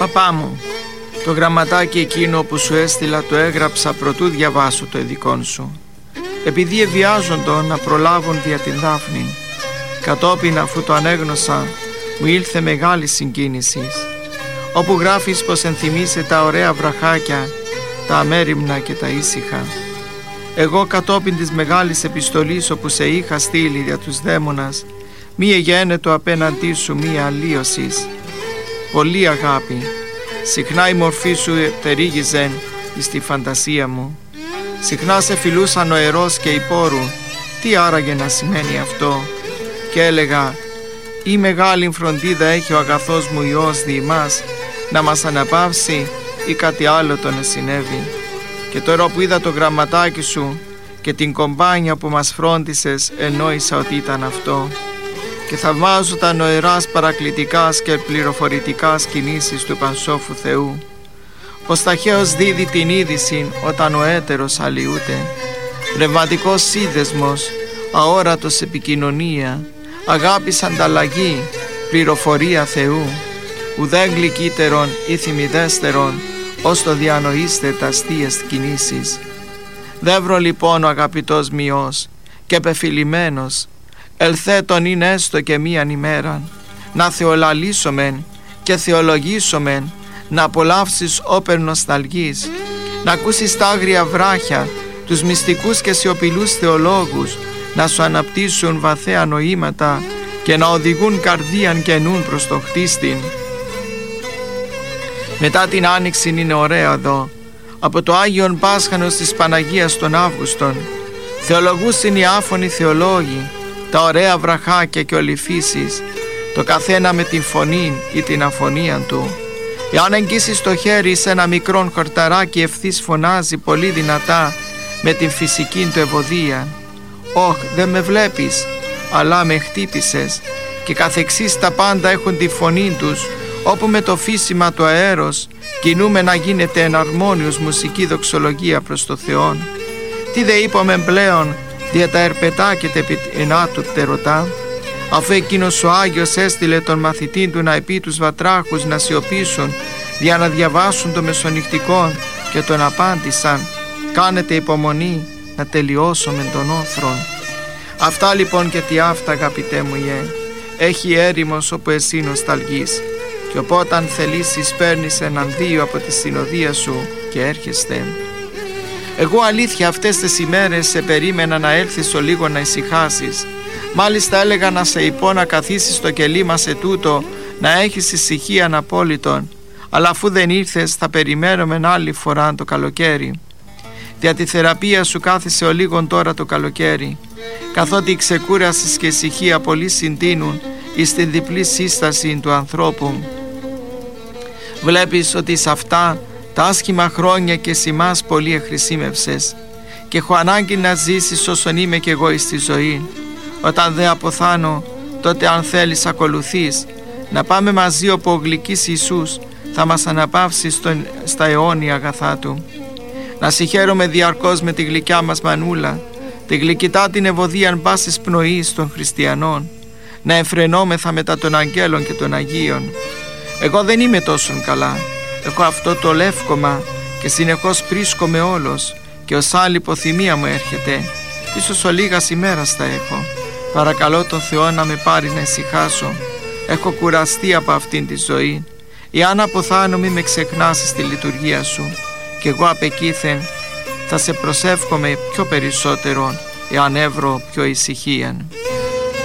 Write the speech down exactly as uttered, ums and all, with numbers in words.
Παπά μου, το γραμματάκι εκείνο που σου έστειλα το έγραψα προτού διαβάσω το εδικόν σου, επειδή ευιάζοντο να προλάβουν δια την Δάφνη. Κατόπιν αφού το ανέγνωσα, μου ήλθε μεγάλη συγκίνηση, όπου γράφεις πως ενθυμίσαι τα ωραία βραχάκια, τα αμέριμνα και τα ήσυχα. Εγώ κατόπιν της μεγάλης επιστολής όπου σε είχα στείλει για τους δαίμονας, μη εγένετο απέναντί σου μία αλλίωσης. Πολύ αγάπη, συχνά η μορφή σου τερίγιζεν εις τη φαντασία μου. Συχνά σε φιλούσαν ο ερός και η πόρου, τι άραγε να σημαίνει αυτό? Και έλεγα, ή μεγάλη φροντίδα έχει ο αγαθός μου Υιός δι' μας να μας αναπαύσει, ή κάτι άλλο τον συνέβη. Και τώρα που είδα το γραμματάκι σου και την κομπάνια που μας φρόντισες, εννόησα ότι ήταν αυτό. Και θαυμάζω τα νοεράς παρακλητικάς και πληροφορητικάς κινήσεις του Πανσόφου Θεού, πως ταχαίως δίδει την είδηση όταν ο έτερος αλλοιούται. Πνευματικός σύνδεσμος, αόρατος επικοινωνία, αγάπης ανταλλαγή, πληροφορία Θεού, ουδέν γλυκύτερον ή θυμιδέστερον, ως το διανοείστε τα αστείες κινήσεις. Δεύρο λοιπόν ο αγαπητός μειός και πεφιλημένος, ελθέτων είναι έστω και μίαν ημέραν, να θεολαλήσομεν και θεολογήσομεν, να απολαύσεις όπερ νοσταλγής, να ακούσεις τα άγρια βράχια, τους μυστικούς και σιωπηλούς θεολόγους, να σου αναπτύσσουν βαθαία νοήματα και να οδηγούν καρδίαν και νουν προς το χτίστην. Μετά την Άνοιξη είναι ωραία εδώ, από το Άγιον Πάσχανος της Παναγίας των Αύγουστον, θεολογούσιν οι άφωνοι θεολόγοι, τα ωραία βραχάκια και ολυφίσεις, το καθένα με την φωνή ή την αφωνία του. Εάν εγγύσεις το χέρι σε ένα μικρόν χορταράκι, ευθύς φωνάζει πολύ δυνατά με την φυσική του ευωδία. «Όχ, δεν με βλέπεις, αλλά με χτύπησες», και καθεξής τα πάντα έχουν τη φωνή τους, όπου με το φύσιμα του αέρος κινούμε να γίνεται εναρμόνιος μουσική δοξολογία προς το Θεόν. Τι δε είπαμε πλέον δια τα ερπετά και τεπινά του πτερωτά, αφού εκείνος ο Άγιος έστειλε τον μαθητή του να επεί τους βατράχους να σιωπήσουν για να διαβάσουν το μεσονυχτικόν, και τον απάντησαν, κάνετε υπομονή να τελειώσουμε τον όθρον. Αυτά λοιπόν και τι αυτά, αγαπητέ μου Ιε, έχει έρημος όπου εσύ νοσταλγείς, και οπότε αν θελήσεις παίρνεις έναν δύο από τη συνοδεία σου και έρχεστε. Εγώ αλήθεια αυτές τις ημέρες σε περίμενα να έρθεις ο λίγο να ησυχάσεις. Μάλιστα έλεγα να σε υπό να καθίσεις στο κελί μας ετούτο, να έχεις ησυχία αναπόλυτον, αλλά αφού δεν ήρθες θα περιμένουμε άλλη φορά το καλοκαίρι. Δια τη θεραπεία σου κάθισε ο λίγον τώρα το καλοκαίρι, καθότι η ξεκούραση και η ησυχία πολύ συντείνουν εις την διπλή σύσταση του ανθρώπου. Βλέπεις ότι σε αυτά τα άσχημα χρόνια και σημάς πολύ εχρησίμευσες, και έχω ανάγκη να ζήσεις όσον είμαι κι εγώ εις τη ζωή. Όταν δε αποθάνω, τότε αν θέλεις ακολουθείς, να πάμε μαζί όπου ο γλυκής Ιησούς θα μας αναπαύσει στον, στα αιώνια αγαθά Του. Να συγχαίρομαι διαρκώς με τη γλυκιά μας μανούλα, τη γλυκητά την ευωδίαν πάσης πνοής των χριστιανών, να εμφρενόμεθα μετά των αγγέλων και των Αγίων. Εγώ δεν είμαι τόσον καλά, έχω αυτό το λεύκομα και συνεχώς πρίσκομαι όλος, και ως άλλη υποθυμία μου έρχεται, ίσως ο λίγας ημέρας θα έχω. Παρακαλώ τον Θεό να με πάρει να ησυχάσω, έχω κουραστεί από αυτήν τη ζωή. Εάν αποθάνω μη με ξεχνάσεις στη λειτουργία σου, και εγώ απεκείθεν θα σε προσεύχομαι πιο περισσότερο, εάν έβρω πιο ησυχίαν.